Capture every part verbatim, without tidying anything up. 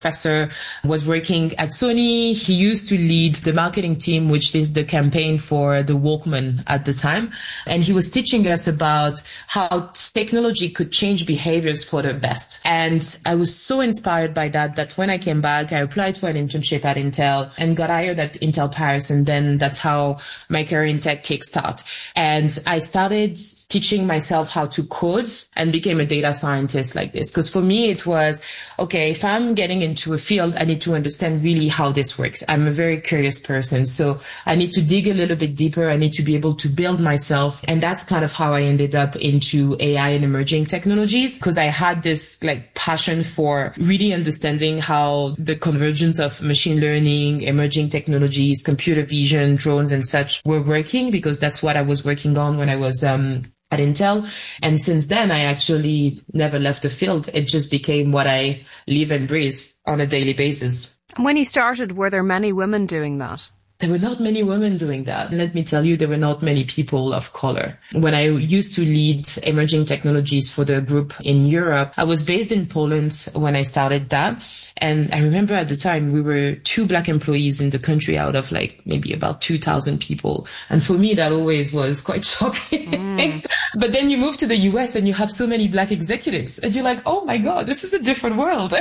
professor was working at Sony. He used to lead the marketing team, which did the campaign for the Walkman at the time. And he was teaching us about how technology could change behaviors for the best. And I was so inspired by that, that when I came back, I applied for an internship at Intel and got hired at Intel Paris. And then that's how my career in tech kickstart. And I started teaching myself how to code and became a data scientist like this. Because for me, it was, okay, if I'm getting into a field, I need to understand really how this works. I'm a very curious person. So I need to dig a little bit deeper. I need to be able to build myself. And that's kind of how I ended up into A I and emerging technologies, because I had this like passion for really understanding how the convergence of machine learning, emerging technologies, computer vision, drones and such were working, because that's what I was working on when I was, um, at Intel. And since then, I actually never left the field. It just became what I live and breathe on a daily basis. When you started, were there many women doing that? There were not many women doing that. Let me tell you, there were not many people of color. When I used to lead emerging technologies for the group in Europe, I was based in Poland when I started that. And I remember at the time we were two black employees in the country out of like maybe about two thousand people. And for me, that always was quite shocking. Mm. But then you move to the U S and you have so many black executives and you're like, oh my God, this is a different world.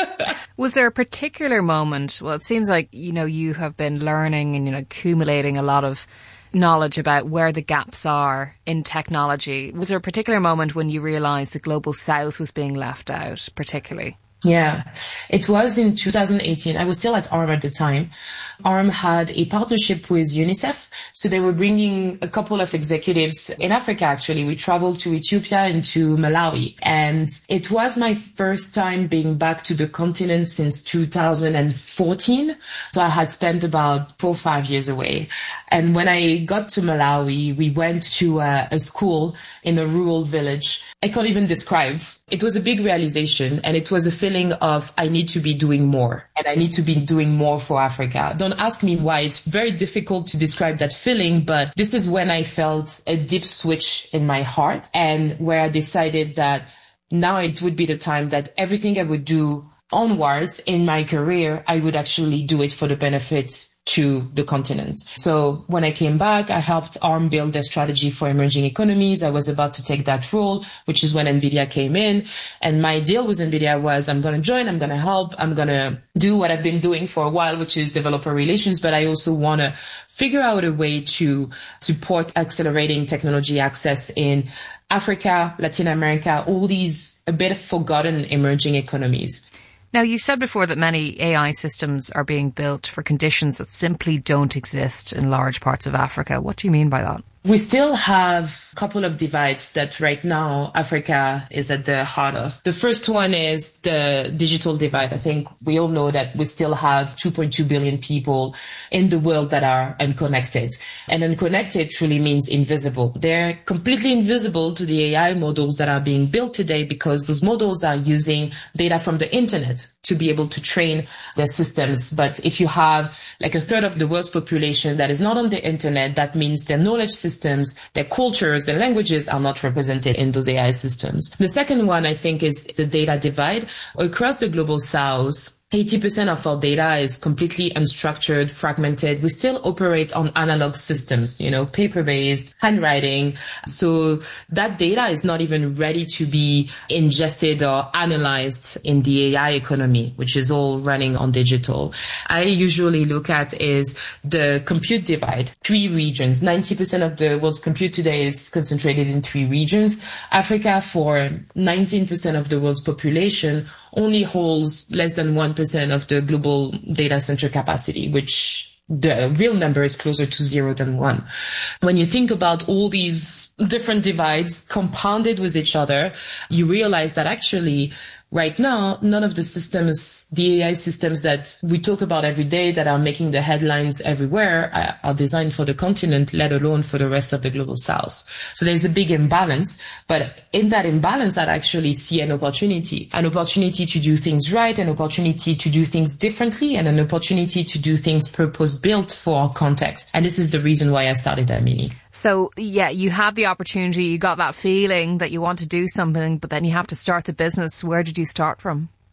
Was there a particular moment? Well, it seems like, you know, you have been learning and, you know, accumulating a lot of knowledge about where the gaps are in technology. Was there a particular moment when you realized the Global South was being left out, particularly? Yeah, it was in two thousand eighteen. I was still at Arm at the time. Arm had a partnership with UNICEF. So they were bringing a couple of executives in Africa, actually. We traveled to Ethiopia and to Malawi. And it was my first time being back to the continent since two thousand fourteen. So I had spent about four or five years away. And when I got to Malawi, we went to a, a school in a rural village. I can't even describe. It was a big realization, and it was a feeling of I need to be doing more, and I need to be doing more for Africa. Don't ask me why. It's very difficult to describe that feeling, but this is when I felt a deep switch in my heart, and where I decided that now it would be the time that everything I would do onwards in my career, I would actually do it for the benefits to the continent. So when I came back, I helped Arm build their strategy for emerging economies. I was about to take that role, which is when NVIDIA came in. And my deal with NVIDIA was I'm going to join, I'm going to help, I'm going to do what I've been doing for a while, which is developer relations. But I also want to figure out a way to support accelerating technology access in Africa, Latin America, all these a bit forgotten emerging economies. Now, you said before that many A I systems are being built for conditions that simply don't exist in large parts of Africa. What do you mean by that? We still have a couple of divides that right now Africa is at the heart of. The first one is the digital divide. I think we all know that we still have two point two billion people in the world that are unconnected. And unconnected truly means invisible. They're completely invisible to the A I models that are being built today because those models are using data from the internet to be able to train their systems. But if you have like a third of the world's population that is not on the internet, that means their knowledge systems, their cultures, their languages are not represented in those A I systems. The second one, I think, is the data divide. Across the global south, eighty percent of our data is completely unstructured, fragmented. We still operate on analog systems, you know, paper-based, handwriting. So that data is not even ready to be ingested or analyzed in the A I economy, which is all running on digital. I usually look at is the compute divide, three regions. ninety percent of the world's compute today is concentrated in three regions. Africa, for nineteen percent of the world's population, only holds less than one percent of the global data center capacity, which the real number is closer to zero than one. When you think about all these different divides compounded with each other, you realize that actually right now, none of the systems, the A I systems that we talk about every day that are making the headlines everywhere are, are designed for the continent, let alone for the rest of the global south. So there's a big imbalance, but in that imbalance, I actually see an opportunity, an opportunity to do things right, an opportunity to do things differently, and an opportunity to do things purpose-built for our context. And this is the reason why I started Amini. So, yeah, you had the opportunity, you got that feeling that you want to do something, but then you have to start the business. Where did you start from?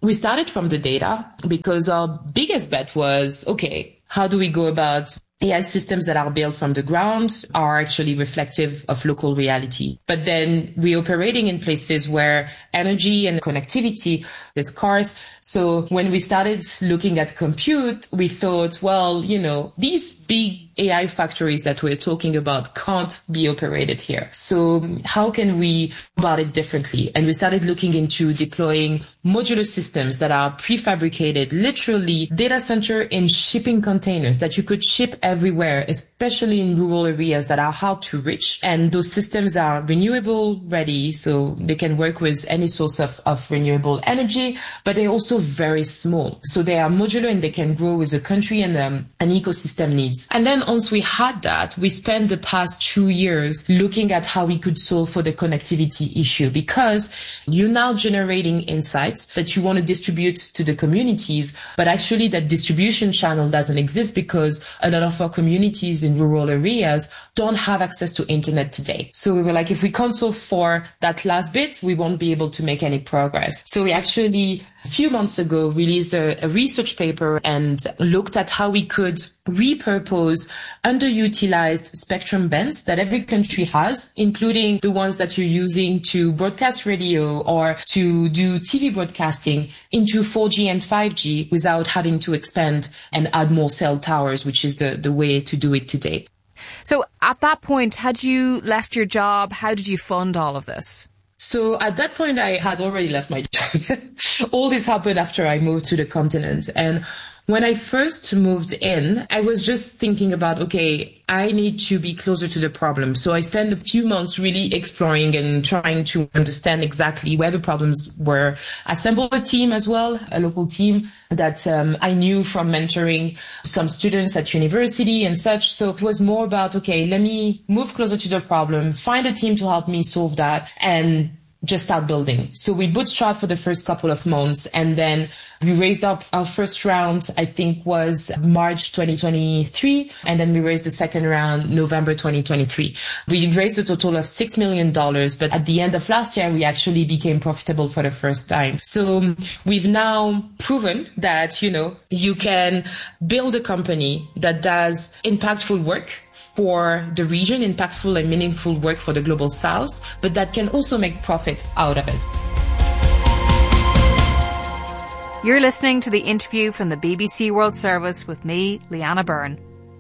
we started from the data because our biggest bet was, okay, how do we go about A I systems that are built from the ground are actually reflective of local reality. But then we're operating in places where energy and connectivity is scarce. So when we started looking at compute, we thought, well, you know, these big A I factories that we're talking about can't be operated here. So how can we go about it differently? And we started looking into deploying modular systems that are prefabricated, literally data center in shipping containers that you could ship everywhere, especially in rural areas that are hard to reach. And those systems are renewable ready, so they can work with any source of, of renewable energy, but they're also very small. So they are modular and they can grow with the country and um, an ecosystem needs. And then once we had that, we spent the past two years looking at how we could solve for the connectivity issue, because you're now generating insights that you want to distribute to the communities, but actually that distribution channel doesn't exist because a lot of our communities in rural areas don't have access to internet today. So we were like, if we can't solve for that last bit, we won't be able to make any progress. So we actually a few months ago released a, a research paper and looked at how we could repurpose underutilized spectrum bands that every country has, including the ones that you're using to broadcast radio or to do T V broadcasting, into four G and five G without having to expand and add more cell towers, which is the, the way to do it today. So at that point, had you left your job? How did you fund all of this? So at that point, I had already left my job. All this happened after I moved to the continent. And when I first moved in, I was just thinking about, okay, I need to be closer to the problem. So I spent a few months really exploring and trying to understand exactly where the problems were. I assembled a team as well, a local team that um, I knew from mentoring some students at university and such. So it was more about, okay, let me move closer to the problem, find a team to help me solve that, and just start building. So we bootstrapped for the first couple of months, and then we raised up our first round, I think was March twenty twenty-three. And then we raised the second round November twenty twenty-three. We raised a total of six million dollars, but at the end of last year, we actually became profitable for the first time. So we've now proven that, you know, you can build a company that does impactful work for the region, impactful and meaningful work for the global south, but that can also make profit out of it. You're listening to the interview from the B B C World Service with me, Leanna Byrne.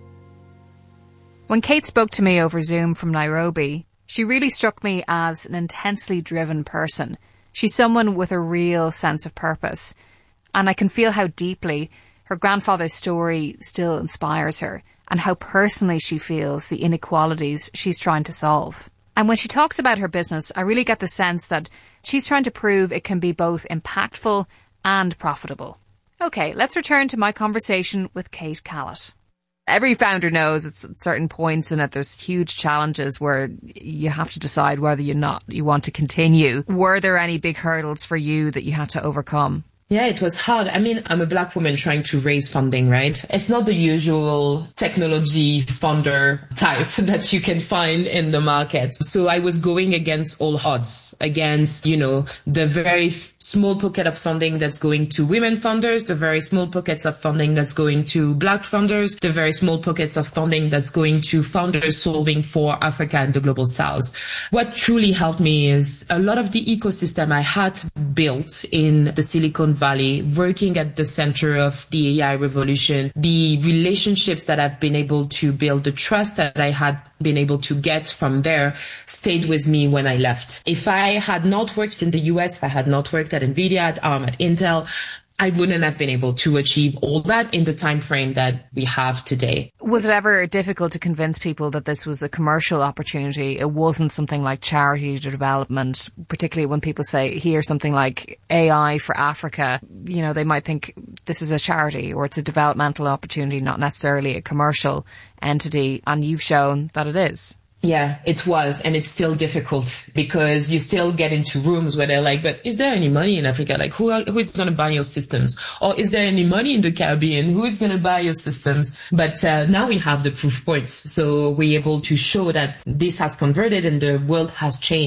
When Kate spoke to me over Zoom from Nairobi, she really struck me as an intensely driven person. She's someone with a real sense of purpose, and I can feel how deeply her grandfather's story still inspires her, and how personally she feels the inequalities she's trying to solve. And when she talks about her business, I really get the sense that she's trying to prove it can be both impactful and profitable. Okay, let's return to my conversation with Kate Callett. Every founder knows at certain points in it there's huge challenges where you have to decide whether you're not you want to continue. Were there any big hurdles for you that you had to overcome? Yeah, it was hard. I mean, I'm a Black woman trying to raise funding, right? It's not the usual technology funder type that you can find in the market. So I was going against all odds, against, you know, the very small pocket of funding that's going to women funders, the very small pockets of funding that's going to Black funders, the very small pockets of funding that's going to founders solving for Africa and the global south. What truly helped me is a lot of the ecosystem I had built in the Silicon Valley, working at the center of the A I revolution, the relationships that I've been able to build, the trust that I had been able to get from there stayed with me when I left. If I had not worked in the U S, if I had not worked at NVIDIA, at ARM, at Intel, I wouldn't have been able to achieve all that in the time frame that we have today. Was it ever difficult to convince people that this was a commercial opportunity? It wasn't something like charity development, particularly when people say, here's something like A I for Africa. You know, they might think this is a charity or it's a developmental opportunity, not necessarily a commercial entity. And you've shown that it is. Yeah, it was. And it's still difficult because you still get into rooms where they're like, but is there any money in Africa? Like, who, are, who is going to buy your systems? Or is there any money in the Caribbean? Who is going to buy your systems? But uh, now we have the proof points. So we're able to show that this has converted and the world has changed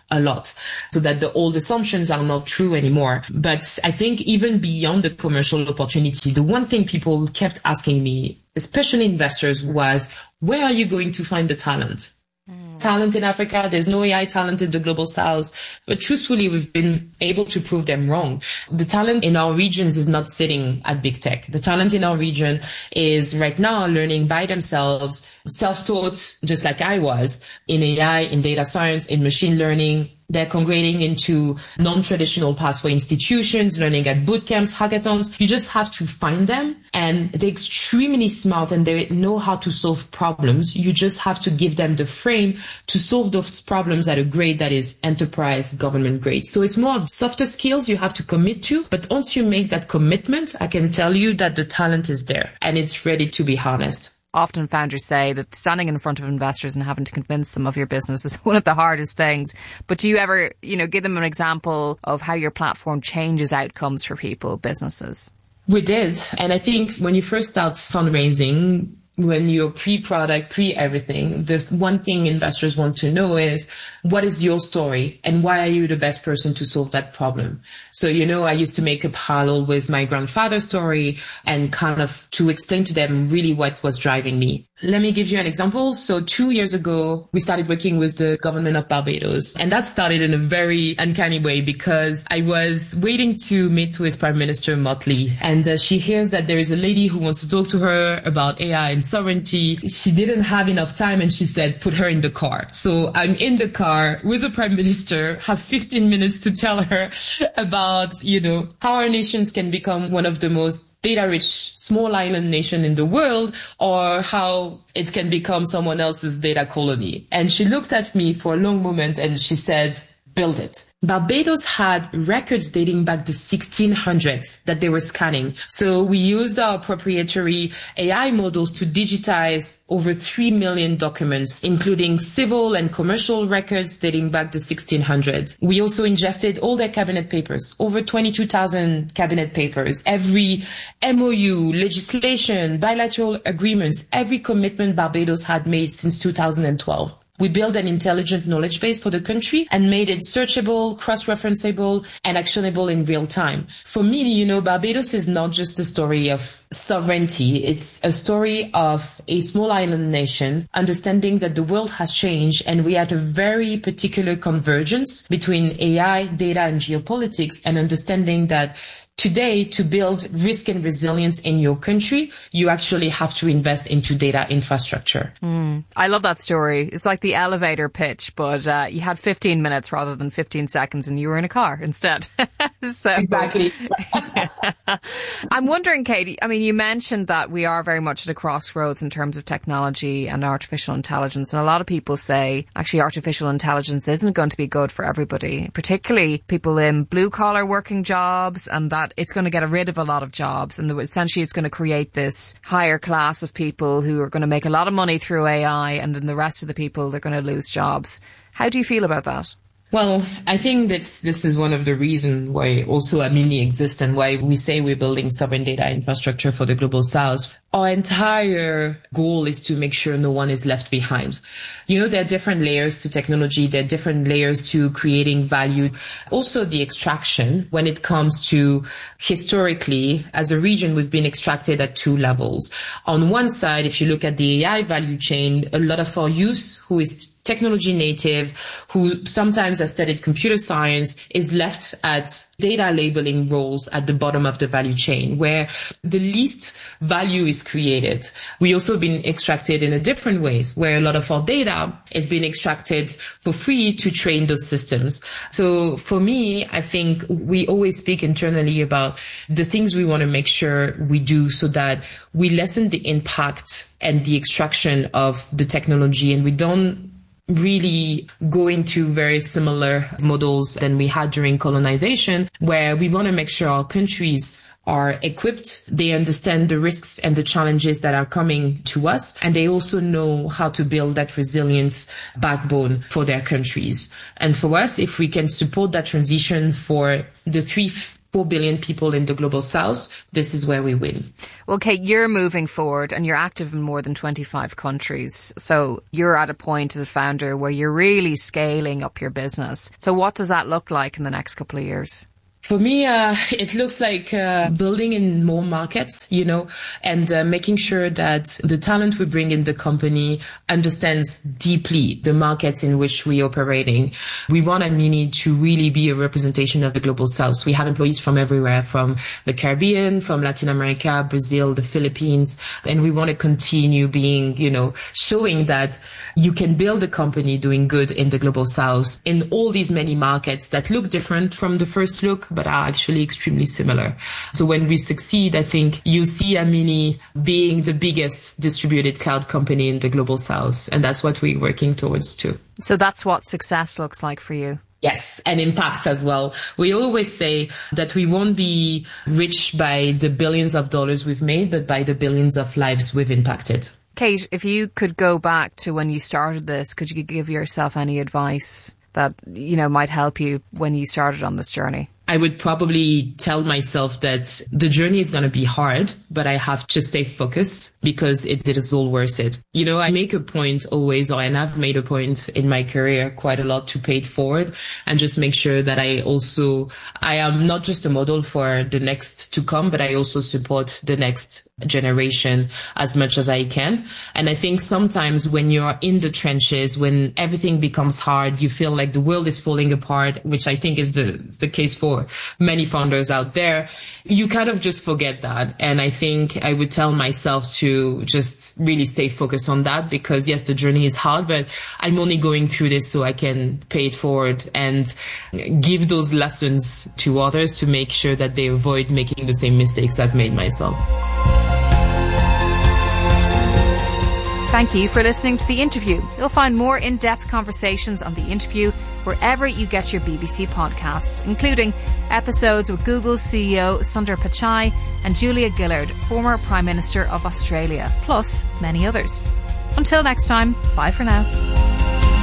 a lot so that the old assumptions are not true anymore. But I think even beyond the commercial opportunity, the one thing people kept asking me, especially investors, was, where are you going to find the talent? Talent in Africa, there's no A I talent in the global south, but truthfully, we've been able to prove them wrong. The talent in our regions is not sitting at big tech. The talent in our region is right now learning by themselves, self-taught, just like I was, in A I, in data science, in machine learning. They're congregating into non-traditional pathway institutions, learning at boot camps, hackathons. You just have to find them, and they're extremely smart and they know how to solve problems. You just have to give them the frame to solve those problems at a grade that is enterprise government grade. So it's more of softer skills you have to commit to. But once you make that commitment, I can tell you that the talent is there and it's ready to be harnessed. Often founders say that standing in front of investors and having to convince them of your business is one of the hardest things. But do you ever, you know, give them an example of how your platform changes outcomes for people, businesses? We did. And I think when you first start fundraising, when you're pre-product, pre-everything, the one thing investors want to know is, what is your story and why are you the best person to solve that problem? So, you know, I used to make a parallel with my grandfather's story and kind of to explain to them really what was driving me. Let me give you an example. So two years ago, we started working with the government of Barbados. And that started in a very uncanny way because I was waiting to meet with Prime Minister Motley. And uh, she hears that there is a lady who wants to talk to her about A I and sovereignty. She didn't have enough time and she said, put her in the car. So I'm in the car with the Prime Minister, have fifteen minutes to tell her about, you know, how our nations can become one of the most data-rich small island nation in the world, or how it can become someone else's data colony. And she looked at me for a long moment and she said, build it. Barbados had records dating back the sixteen hundreds that they were scanning. So we used our proprietary A I models to digitize over three million documents, including civil and commercial records dating back the sixteen hundreds. We also ingested all their cabinet papers, over twenty-two thousand cabinet papers, every M O U, legislation, bilateral agreements, every commitment Barbados had made since two thousand twelve. We built an intelligent knowledge base for the country and made it searchable, cross-referenceable, and actionable in real time. For me, you know, Barbados is not just a story of sovereignty. It's a story of a small island nation understanding that the world has changed and we had a very particular convergence between A I, data, and geopolitics, and understanding that today, to build risk and resilience in your country, you actually have to invest into data infrastructure. Mm, I love that story. It's like the elevator pitch, but uh, you had fifteen minutes rather than fifteen seconds and you were in a car instead. So, exactly. I'm wondering, Katie, I mean, you mentioned that we are very much at a crossroads in terms of technology and artificial intelligence. And a lot of people say, actually, artificial intelligence isn't going to be good for everybody, particularly people in blue-collar working jobs, and that it's going to get rid of a lot of jobs, and essentially it's going to create this higher class of people who are going to make a lot of money through A I, and then the rest of the people, they're going to lose jobs. How do you feel about that? Well, I think that's, this is one of the reasons why also Amini exists and why we say we're building sovereign data infrastructure for the global south. Our entire goal is to make sure no one is left behind. You know, there are different layers to technology. There are different layers to creating value. Also the extraction, when it comes to historically, as a region, we've been extracted at two levels. On one side, if you look at the A I value chain, a lot of our youth who is technology native, who sometimes has studied computer science, is left at data labeling roles at the bottom of the value chain, where the least value is created. We also been extracted in a different ways, where a lot of our data is being extracted for free to train those systems. So for me, I think we always speak internally about the things we want to make sure we do so that we lessen the impact and the extraction of the technology, and we don't really go into very similar models than we had during colonization, where we want to make sure our countries are equipped, they understand the risks and the challenges that are coming to us, and they also know how to build that resilience backbone for their countries. And for us, if we can support that transition for the three, four billion people in the global south, this is where we win. Well, Kate, you're moving forward and you're active in more than twenty-five countries. So you're at a point as a founder where you're really scaling up your business. So what does that look like in the next couple of years? For me, uh, it looks like uh, building in more markets, you know, and uh, making sure that the talent we bring in the company understands deeply the markets in which we're operating. We want Amuni to really be a representation of the global south. We have employees from everywhere, from the Caribbean, from Latin America, Brazil, the Philippines, and we want to continue being, you know, showing that you can build a company doing good in the global south in all these many markets that look different from the first look, but are actually extremely similar. So when we succeed, I think you see Amuni being the biggest distributed cloud company in the global south. And that's what we're working towards too. So that's what success looks like for you. Yes, and impact as well. We always say that we won't be rich by the billions of dollars we've made, but by the billions of lives we've impacted. Kate, if you could go back to when you started this, could you give yourself any advice that, you know, might help you when you started on this journey? I would probably tell myself that the journey is going to be hard, but I have to stay focused because it, it is all worth it. You know, I make a point always, or and I've made a point in my career quite a lot to pay it forward and just make sure that I also, I am not just a model for the next to come, but I also support the next generation as much as I can. And I think sometimes when you're in the trenches, when everything becomes hard, you feel like the world is falling apart, which I think is the, the case for many founders out there, you kind of just forget that. And I think I would tell myself to just really stay focused on that because yes, the journey is hard, but I'm only going through this so I can pay it forward and give those lessons to others to make sure that they avoid making the same mistakes I've made myself. Thank you for listening to The Interview. You'll find more in-depth conversations on The Interview wherever you get your B B C podcasts, including episodes with Google's C E O Sundar Pichai and Julia Gillard, former Prime Minister of Australia, plus many others. Until next time, bye for now.